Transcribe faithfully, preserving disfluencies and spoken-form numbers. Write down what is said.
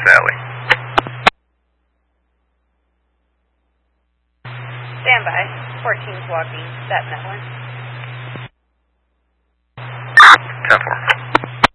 Sally. Stand by. fourteen's walking. That Medlin. ten four.